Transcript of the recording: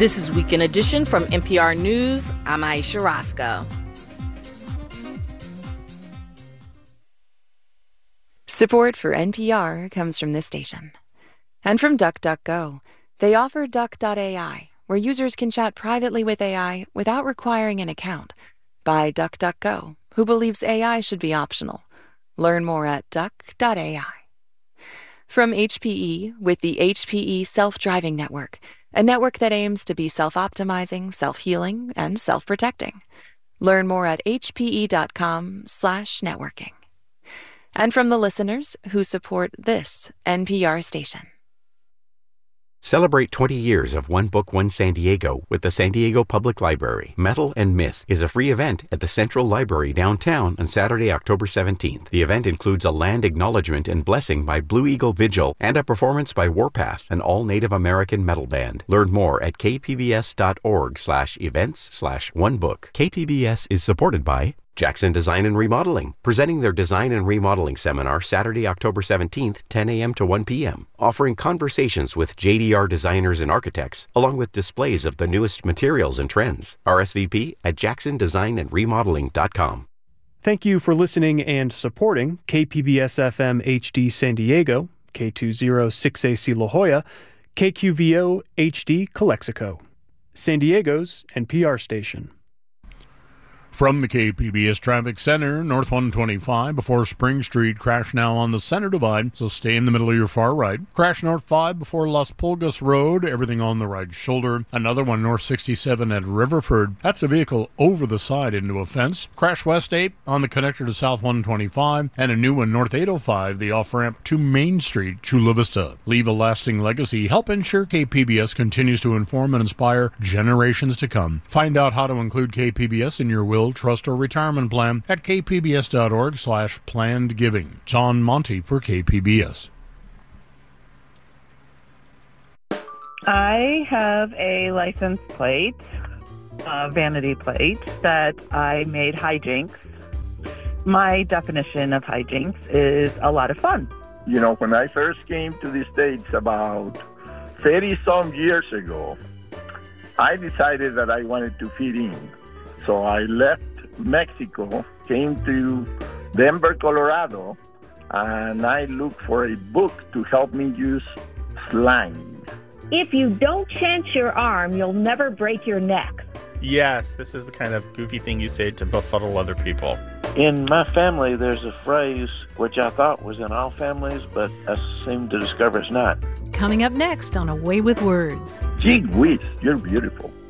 This is Weekend Edition from NPR News. I'm Aisha Roscoe. Support for NPR comes from this station. And from DuckDuckGo. They offer Duck.ai, where users can chat privately with AI without requiring an account. By DuckDuckGo, who believes AI should be optional. Learn more at duck.ai. From HPE, with the HPE Self-Driving Network, a network that aims to be self-optimizing, self-healing, and self-protecting. Learn more at hpe.com/networking. And from the listeners who support this NPR station. Celebrate 20 years of One Book, One San Diego with the San Diego Public Library. Metal and Myth is a free event at the Central Library downtown on Saturday, October 17th. The event includes a land acknowledgement and blessing by Blue Eagle Vigil and a performance by Warpath, an all-Native American metal band. Learn more at kpbs.org/events/onebook. KPBS is supported by Jackson Design and Remodeling, presenting their Design and Remodeling Seminar Saturday, October 17th, 10 a.m. to 1 p.m., offering conversations with JDR designers and architects, along with displays of the newest materials and trends. RSVP at jacksondesignandremodeling.com. Thank you for listening and supporting KPBS-FM HD San Diego, K206AC La Jolla, KQVO HD Calexico, San Diego's NPR station. From the KPBS Traffic Center, North 125 before Spring Street. Crash now on the center divide, so stay in the middle of your far right. Crash North 5 before Las Pulgas Road, everything on the right shoulder. Another one North 67 at Riverford. That's a vehicle over the side into a fence. Crash West 8 on the connector to South 125, and a new one North 805, the off-ramp to Main Street, Chula Vista. Leave a lasting legacy. Help ensure KPBS continues to inform and inspire generations to come. Find out how to include KPBS in your will, trust, or retirement plan at kpbs.org/planned giving. John Monty for KPBS. I have a license plate, a vanity plate, that I made hijinks. My definition of hijinks is a lot of fun. You know, when I first came to the States about 30-some years ago, I decided that I wanted to fit in. So I left Mexico, came to Denver, Colorado, and I looked for a book to help me use slang. If you don't chance your arm, you'll never break your neck. Yes, this is the kind of goofy thing you say to befuddle other people. In my family, there's a phrase which I thought was in all families, but I seem to discover it's not. Coming up next on A Way with Words. Gee whiz, you're beautiful.